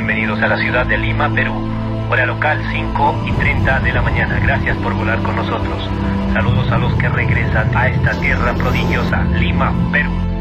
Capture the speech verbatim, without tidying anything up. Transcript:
Bienvenidos a la ciudad de Lima, Perú. Hora local cinco y treinta de la mañana. Gracias por volar con nosotros. Saludos a los que regresan a esta tierra prodigiosa, Lima, Perú.